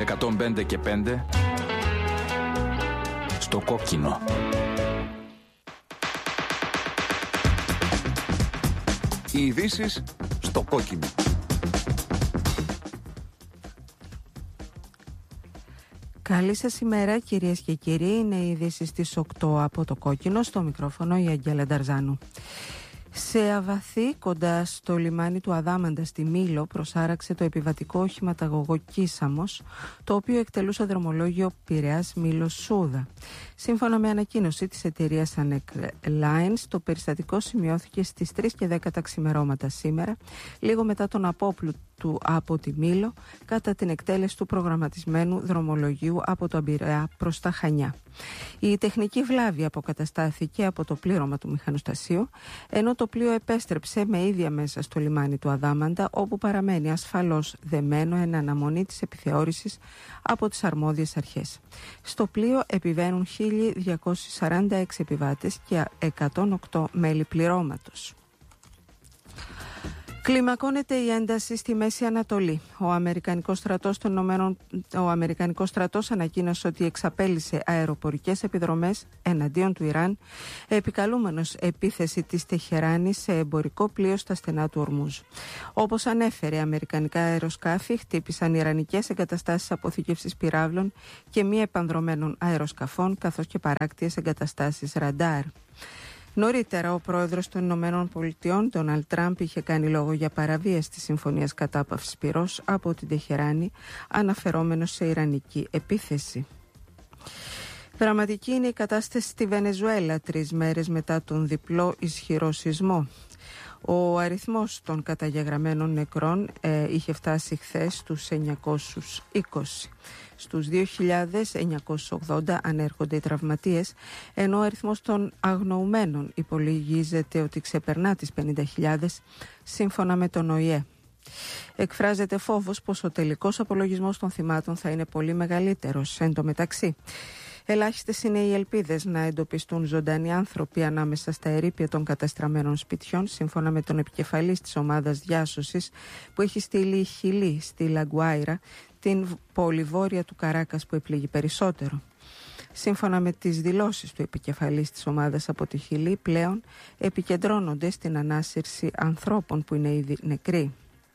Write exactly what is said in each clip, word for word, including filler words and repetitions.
εκατόν πέντε και πέντε στο κόκκινο. Οι ειδήσεις στο κόκκινο. Καλή σας ημέρα κυρίες και κύριοι, είναι οι ειδήσεις στις οκτώ από το κόκκινο, στο μικρόφωνο η Αγγέλα Νταρζάνου. Σε Αβαθή, κοντά στο λιμάνι του Αδάμαντα στη Μήλο, προσάραξε το επιβατικό οχηματαγωγό Κίσαμος, το οποίο εκτελούσε δρομολόγιο Πειραιάς Μήλος Σούδα. Σύμφωνα με ανακοίνωση της εταιρείας Anec Lines, το περιστατικό σημειώθηκε στις τρεις και δέκα τα ξημερώματα σήμερα, λίγο μετά τον απόπλου του από τη Μήλο, κατά την εκτέλεση του προγραμματισμένου δρομολογίου από το Πειραιά προς τα Χανιά. Η τεχνική βλάβη αποκαταστάθηκε από το πλήρωμα του μηχανοστασίου, ενώ το πλοίο επέστρεψε με ίδια μέσα στο λιμάνι του Αδάμαντα, όπου παραμένει ασφαλώς δεμένο εν αναμονή της επιθεώρησης από τις αρμόδιες αρχές. Στο πλοίο επιβαίνουν χίλια διακόσιοι σαράντα έξι επιβάτες και εκατόν οκτώ μέλη πληρώματος. Κλιμακώνεται η ένταση στη Μέση Ανατολή. Ο Αμερικανικός στρατός των Ηνωμένων... Ο Αμερικανικός στρατός ανακοίνωσε ότι εξαπέλυσε αεροπορικές επιδρομές εναντίον του Ιράν, επικαλούμενος επίθεση της Τεχεράνης σε εμπορικό πλοίο στα στενά του Ορμούζ. Όπως ανέφερε, αμερικανικά αεροσκάφη χτύπησαν ιρανικές εγκαταστάσεις αποθήκευσης πυράβλων και μη επανδρομένων αεροσκαφών, καθώς και παράκτιες εγκαταστάσεις ραντάρ. Νωρίτερα, ο πρόεδρος των Ηνωμένων Πολιτειών, Ντόναλντ Τραμπ, είχε κάνει λόγο για παραβίαση της συμφωνίας κατάπαυσης πυρός από την Τεχεράνη, αναφερόμενος σε ιρανική επίθεση. Δραματική είναι η κατάσταση στη Βενεζουέλα, τρεις μέρες μετά τον διπλό ισχυρό σεισμό. Ο αριθμός των καταγεγραμμένων νεκρών ε, είχε φτάσει χθες στους εννιακόσιους είκοσι. Στους δύο χιλιάδες εννιακόσιους ογδόντα ανέρχονται οι τραυματίες, ενώ ο αριθμός των αγνοουμένων υπολογίζεται ότι ξεπερνά τις πενήντα χιλιάδες, σύμφωνα με τον Ο Η Ε. Εκφράζεται φόβος πως ο τελικός απολογισμός των θυμάτων θα είναι πολύ μεγαλύτερος. Εν τω μεταξύ, ελάχιστες είναι οι ελπίδες να εντοπιστούν ζωντανοί άνθρωποι ανάμεσα στα ερείπια των καταστραμμένων σπιτιών, σύμφωνα με τον επικεφαλής της ομάδας διάσωσης που έχει στείλει η Χιλή στη Λαγκουάιρα, την πόλη βόρεια του Καράκας που επλήγει περισσότερο. Σύμφωνα με τις δηλώσεις του επικεφαλής της ομάδας από τη Χιλή, πλέον επικεντρώνονται στην ανάσυρση ανθρώπων που είναι ήδη νεκροί.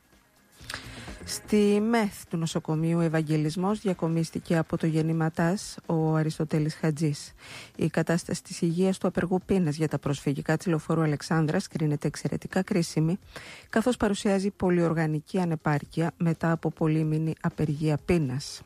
Στη ΜΕΘ του νοσοκομείου Ευαγγελισμός διακομίστηκε από το γεννηματάς ο Αριστοτέλης Χατζής. Η κατάσταση της υγείας του απεργού πείνας για τα προσφυγικά της Λεωφόρου Αλεξάνδρας κρίνεται εξαιρετικά κρίσιμη, καθώς παρουσιάζει πολυοργανική ανεπάρκεια μετά από πολύμηνη απεργία πείνας.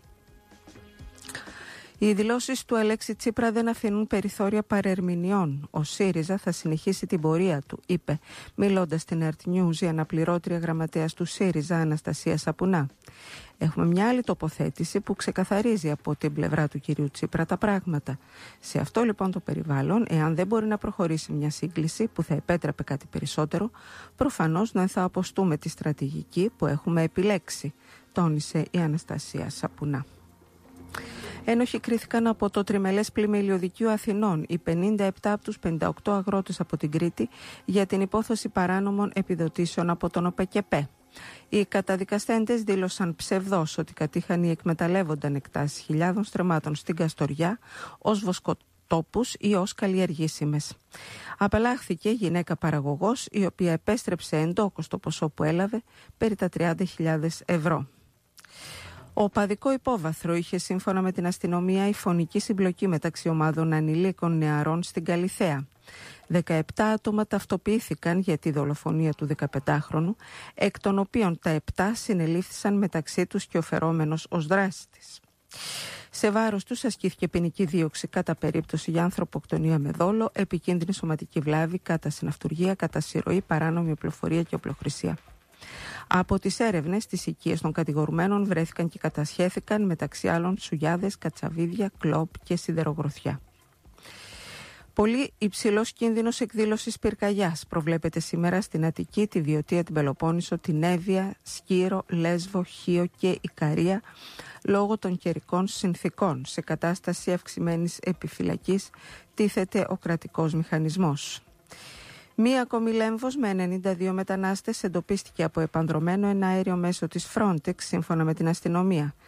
Οι δηλώσεις του Αλέξη Τσίπρα δεν αφήνουν περιθώρια παρερμηνιών. Ο ΣΥΡΙΖΑ θα συνεχίσει την πορεία του, είπε, μιλώντας στην Ερτ Νιούζ η αναπληρώτρια γραμματέας του ΣΥΡΙΖΑ, Αναστασία Σαπουνά. Έχουμε μια άλλη τοποθέτηση που ξεκαθαρίζει από την πλευρά του κυρίου Τσίπρα τα πράγματα. Σε αυτό λοιπόν το περιβάλλον, εάν δεν μπορεί να προχωρήσει μια σύγκληση που θα επέτρεπε κάτι περισσότερο, προφανώς δεν θα αποστούμε τη στρατηγική που έχουμε επιλέξει, τόνισε η Αναστασία Σαπουνά. Ένοχοι κρίθηκαν από το τριμελές πλημμυλιωδικείο Αθηνών οι πενήντα επτά από τους πενήντα οκτώ αγρότες από την Κρήτη για την υπόθεση παράνομων επιδοτήσεων από τον ΟΠΕΚΕΠΕ. Οι καταδικαστέντες δήλωσαν ψευδώς ότι κατήχαν ή εκμεταλλεύονταν εκτάσεις χιλιάδων στρεμμάτων στην Καστοριά ως βοσκοτόπους ή ως καλλιεργήσιμες. Απελάχθηκε γυναίκα παραγωγός, η οποία επέστρεψε εντόκως το ποσό που έλαβε, περί τα τριάντα χιλιάδες ευρώ. Ο παδικό υπόβαθρο είχε, σύμφωνα με την αστυνομία, η φωνική συμπλοκή μεταξύ ομάδων ανηλίκων νεαρών στην Καλιθέα. δεκαεπτά άτομα ταυτοποιήθηκαν για τη δολοφονία του δεκαπεντάχρονου, εκ των οποίων τα επτά συνελήφθησαν μεταξύ τους και ο φερόμενος ως δράστης. Σε βάρος τους ασκήθηκε ποινική δίωξη κατά περίπτωση για ανθρωποκτονία με δόλο, επικίνδυνη σωματική βλάβη, κατά συναυτουργία, κατά συρροή, παράνομη οπλοφορία και οπλοχρησία. Από τις έρευνες, τις οικίες των κατηγορουμένων βρέθηκαν και κατασχέθηκαν μεταξύ άλλων σουγιάδες, κατσαβίδια, κλόπ και σιδερογροθιά. Πολύ υψηλός κίνδυνος εκδήλωσης πυρκαγιάς προβλέπεται σήμερα στην Αττική, τη Βιωτία, την Πελοπόννησο, την Εύβοια, Σκύρο, Λέσβο, Χίο και Ικαρία λόγω των καιρικών συνθήκων. Σε κατάσταση αυξημένης επιφυλακής τίθεται ο κρατικός μηχανισμός. Μία ακόμη λέμβος με ενενήντα δύο μετανάστες εντοπίστηκε από επανδρωμένο ένα αέριο μέσο της Frontex, σύμφωνα με την αστυνομία.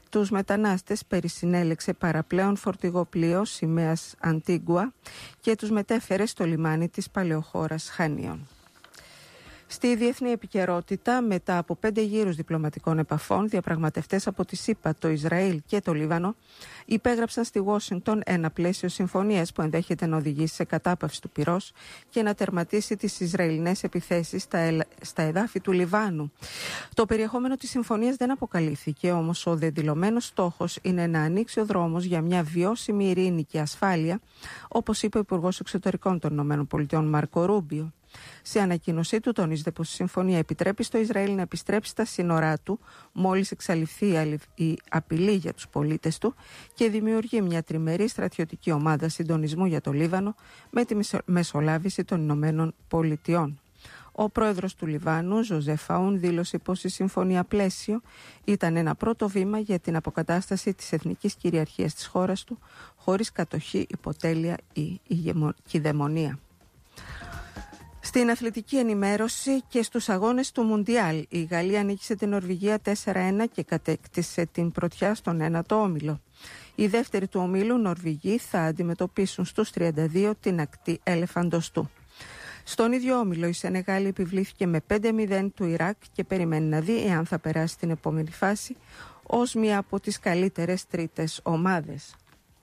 Τους μετανάστες περισυνέλεξε παραπλέον φορτηγό πλοίο σημαίας Αντίγκουα και τους μετέφερε στο λιμάνι της παλαιοχώρας Χανίων. Στη διεθνή επικαιρότητα, μετά από πέντε γύρους διπλωματικών επαφών, διαπραγματευτές από τη ΣΥΠΑ, το Ισραήλ και το Λίβανο υπέγραψαν στη Ουάσιγκτον ένα πλαίσιο συμφωνίας που ενδέχεται να οδηγήσει σε κατάπαυση του πυρός και να τερματίσει τις Ισραηλινές επιθέσεις στα, ελ... στα εδάφη του Λιβάνου. Το περιεχόμενο της συμφωνίας δεν αποκαλύφθηκε, όμως ο δεδηλωμένος στόχος είναι να ανοίξει ο δρόμος για μια βιώσιμη ειρήνη και ασφάλεια, όπως είπε ο Υπουργός Εξωτερικών των ΗΠΑ Μάρκο Ρούμπιο. Σε ανακοίνωσή του τονίζεται πως η συμφωνία επιτρέπει στο Ισραήλ να επιστρέψει στα σύνορά του μόλις εξαλειφθεί η απειλή για τους πολίτες του και δημιουργεί μια τριμερή στρατιωτική ομάδα συντονισμού για το Λίβανο με τη μεσολάβηση των Ηνωμένων Πολιτειών. Ο πρόεδρος του Λιβάνου, Ζωζεφ Αούν, δήλωσε πως η συμφωνία πλαίσιο ήταν ένα πρώτο βήμα για την αποκατάσταση της εθνικής κυριαρχίας της χώρας του χωρίς κατοχή, υποτέλεια ή κυδαιμονία. Στην αθλητική ενημέρωση και στους αγώνες του Μουντιάλ, η Γαλλία νίκησε την Νορβηγία τέσσερα ένα και κατέκτησε την πρωτιά στον ένατο όμιλο. Οι δεύτεροι του ομίλου Νορβηγοί θα αντιμετωπίσουν στους τριάντα δύο την ακτή Ελεφαντοστού. Στον ίδιο όμιλο η Σενεγάλη επιβλήθηκε με πέντε μηδέν του Ιράκ και περιμένει να δει εάν θα περάσει την επόμενη φάση ως μία από τις καλύτερες τρίτες ομάδες.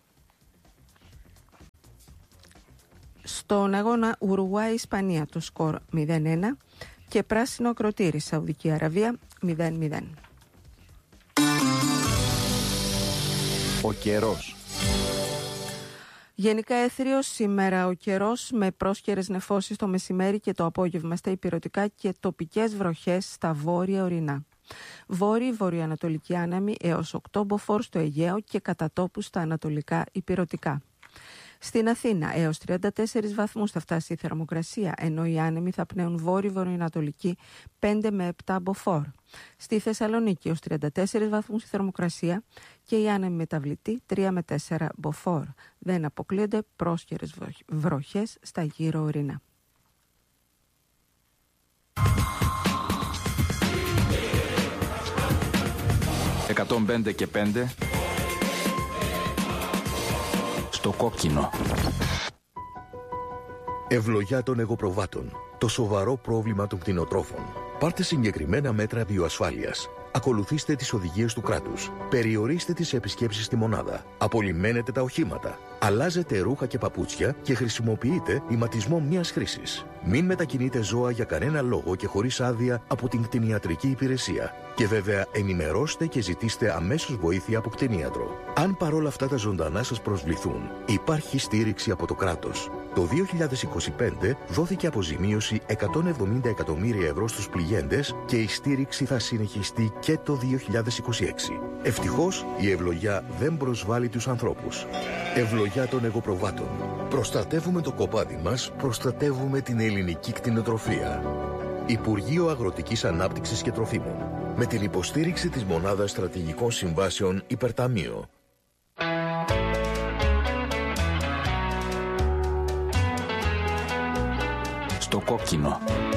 Στον αγώνα Ουρουγουάη-Ισπανία το σκορ μηδέν ένα και πράσινο ακροτήρι Σαουδική Αραβία μηδέν μηδέν. Ο καιρός. Γενικά έθριος σήμερα ο καιρός με πρόσκαιρες νεφώσεις το μεσημέρι και το απόγευμα στα ηπειρωτικά και τοπικές βροχές στα βόρεια ορεινά. Βόρειοι βορειοανατολική άναμη έως οκτώ μποφόρ στο Αιγαίο και κατά τόπους στα ανατολικά ηπειρωτικά. Στην Αθήνα έως τριάντα τέσσερις βαθμούς θα φτάσει η θερμοκρασία, ενώ οι άνεμοι θα πνέουν βόρειο-βορειοανατολική πέντε με επτά μποφόρ. Στη Θεσσαλονίκη έως τριάντα τέσσερις βαθμούς η θερμοκρασία και οι άνεμοι μεταβλητοί τρία με τέσσερα μποφόρ. Δεν αποκλείονται πρόσκαιρες βροχές στα γύρω ορεινά. εκατόν πέντε και πέντε στο κόκκινο. Ευλογιά των εγωπροβάτων. Το σοβαρό πρόβλημα των κτηνοτρόφων. Πάρτε συγκεκριμένα μέτρα βιοασφάλειας. Ακολουθήστε τις οδηγίες του κράτους. Περιορίστε τις επισκέψεις στη μονάδα. Απολυμμένετε τα οχήματα. Αλλάζετε ρούχα και παπούτσια και χρησιμοποιείτε ηματισμό μιας χρήσης. Μην μετακινείτε ζώα για κανένα λόγο και χωρίς άδεια από την κτηνιατρική υπηρεσία. Και βέβαια ενημερώστε και ζητήστε αμέσως βοήθεια από κτηνίατρο. Αν παρόλα αυτά τα ζωντανά σας προσβληθούν, υπάρχει στήριξη από το κράτος. Το δύο χιλιάδες είκοσι πέντε δόθηκε αποζημίωση εκατόν εβδομήντα εκατομμύρια ευρώ στους πληγέντες και η στήριξη θα συνεχιστεί και το δύο χιλιάδες είκοσι έξι. Ευτυχώς η ευλογιά δεν προσβάλλει τους ανθρώπους. Ευλογιά των εγωπροβάτων. Προστατεύουμε το κοπάδι μας, προστατεύουμε την ελληνική κτηνοτροφία. Υπουργείο Αγροτικής Ανάπτυξης και Τροφίμων. Με την υποστήριξη της Μονάδας Στρατηγικών Συμβάσεων Υπερταμείο. Στο κόκκινο.